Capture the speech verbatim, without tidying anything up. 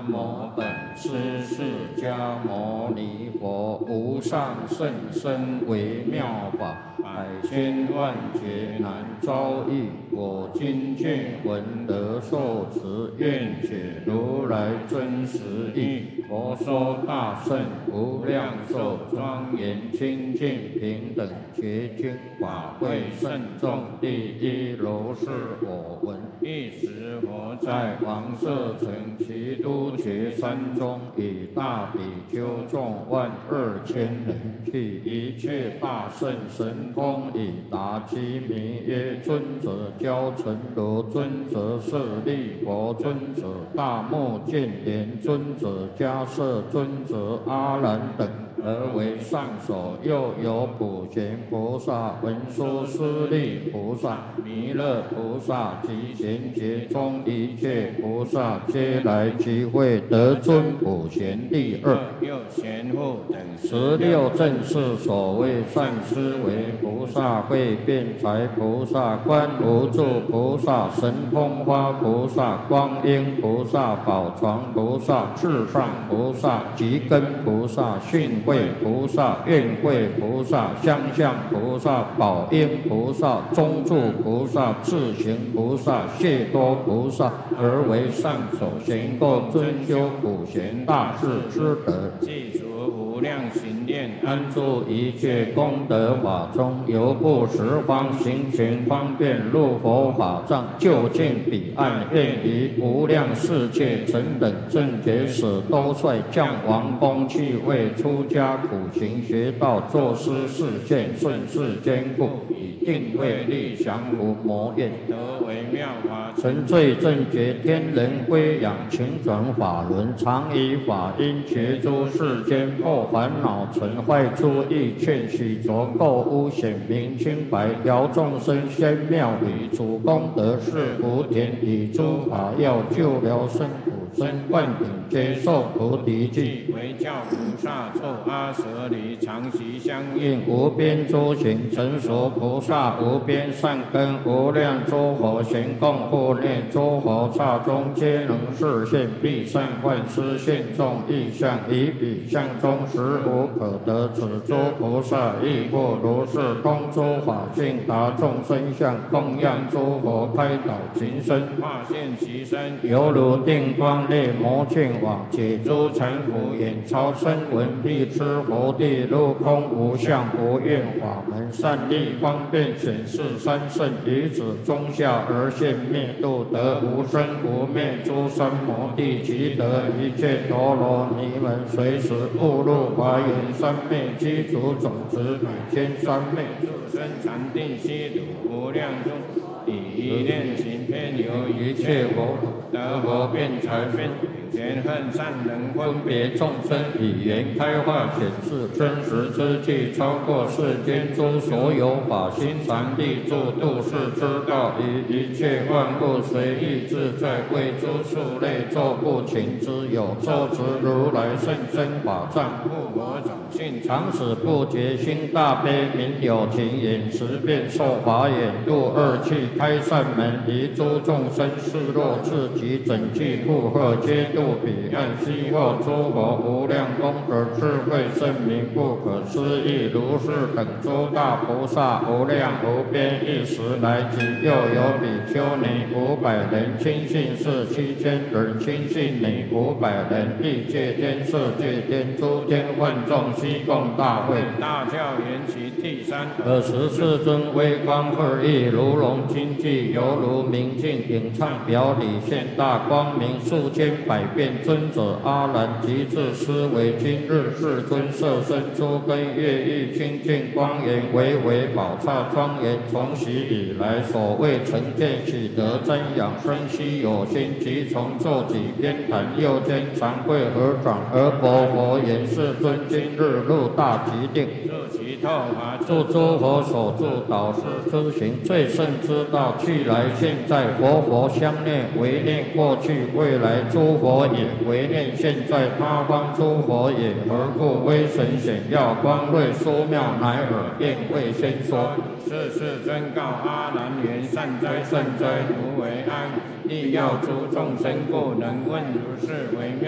无本师释迦牟尼佛，无上甚深微妙法，百千万劫难遭遇。我今见闻得受持，愿解如来真实义。佛说大圣无量寿庄严清净平等觉经法会慎重第一如是我闻。一时佛在王舍城其都觉山中，以大比丘众万二千人，去一切大圣神通以达其名曰尊者交陈罗尊者舍利佛尊者大目犍连尊者迦摄尊者阿难等，而为上首。又有普贤菩萨、文殊师利菩萨、弥勒菩萨及贤劫中一切菩萨，皆来集会，得尊普贤第二。又贤护等十六正是所谓善思维菩萨、慧辩才菩萨、观无住菩萨、神通花菩萨、光阴菩萨、宝床菩萨、至上菩萨、吉根菩萨、训慧菩萨、愿慧菩萨、相向菩萨、宝应菩萨、中住菩萨、智行菩萨、谢多菩萨，而为上首，行够尊修普贤大士之德，记除无量行念，安住一切功德法中，由不十方行权方便入佛法藏，就近彼岸，愿于无量世界成等正觉使都率降王宫去，为出家苦行学道，作师示现，顺世坚固，以定慧力降伏魔怨，得为妙法，成罪正觉天人归养，勤转法轮，常以法音觉诸世间破烦恼，存坏诸意，劝许着垢污，显明清白，调众生仙妙理，主功德是福田，以诸法要救疗生苦身，灌顶接受菩提记，为教菩萨作阿舍离，常习相应，无边诸行成熟菩萨，无边善根，无量诸佛行供护念，诸佛刹中皆能示现，必善幻施现众意象，以彼相中实无可得。此诸菩萨亦复如是，通诸法性，达众生相，供养诸佛，开导情身，化现其身，犹如定光烈魔犍网，解诸尘浮，眼超声闻，必知佛地入空无相无愿法门，善利方便显示三圣，于此中下而现灭度，得无生无灭诸三摩地，即得一切陀罗尼门，随时误入华严三昧，积足种子百千三昧，入生禅定悉土无量中，以一念行偏由一切佛得佛辩才分前恨善人分别众生，以言开化显示真实之际，超过世间诸所有法，心常立住度世之道，以一切万物随意自在，为诸数类作不勤之有，受持如来圣真法藏，护我种性，常使不觉心大悲，明有情眼识变受法眼，度二气开善门，离诸众生示若自己整具负荷，皆度彼岸，悉获诸佛无量功德智慧圣明，不可思议。如是等诸大菩萨，无量无边，一时来集。又有比丘尼五百人，亲信士七千人，亲信女五百人，欲界天、色界天、诸天万众，悉共大会。大教缘起第三。尔时世尊威光二翼，如龙金髻，犹如明镜，影唱表里，现大光明，数千百变。尊者阿难即至思维，今日世尊摄身诸根乐意清净光严，唯唯宝刹庄严，从昔以来所谓成见喜得瞻仰生悉有心，即从坐己偏袒，右肩长跪合掌，而薄佛言：世尊今日入大极定，入其透法，助诸佛所助导师之行，最胜之道，去来现在，佛佛相念，唯念过去未来诸佛也，唯念现在他方诸佛也。何故威神显耀，光瑞殊妙，乃尔便未先说。是世尊告阿难言：善哉善哉，如为安，亦要诸众生故，能问如是为妙。